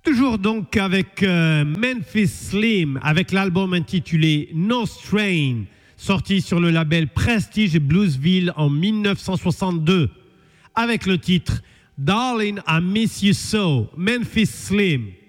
Toujours donc avec Memphis Slim, avec l'album intitulé No Strain, sorti sur le label Prestige Bluesville en 1962, avec le titre Darling, I Miss You So, Memphis Slim.